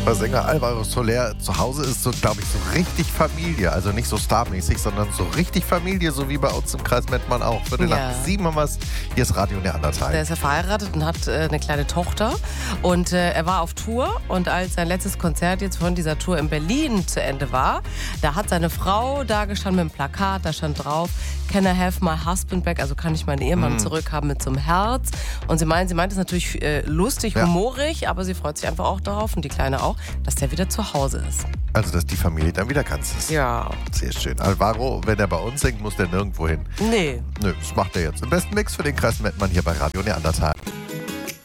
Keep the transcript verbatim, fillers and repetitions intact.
Sänger Alvaro Soler zu Hause ist so, glaube ich, so richtig Familie. Also nicht so starmäßig, sondern so richtig Familie, so wie bei uns im Kreis Mettmann auch. Viertel Ja. nach sieben haben wir es. Hier ist Radio Neandertal. Der ist ja verheiratet und hat äh, eine kleine Tochter. Und äh, er war auf Tour. Und als sein letztes Konzert jetzt von dieser Tour in Berlin zu Ende war, da hat seine Frau da gestanden mit einem Plakat. Da stand drauf, can I have my husband back? Also kann ich meinen Ehemann Mhm. zurückhaben mit so einem Herz. Und sie meint, sie meint es natürlich äh, lustig, Ja. humorig, aber sie freut sich einfach auch darauf, und die Kleine auch, dass der wieder zu Hause ist. Also, dass die Familie dann wieder ganz ist. Ja. Sehr schön. Alvaro, wenn er bei uns singt, muss der nirgendwo hin. Nee. Nö, das macht er jetzt. Im besten Mix für den Kreis Mettmann hier bei Radio Neandertal.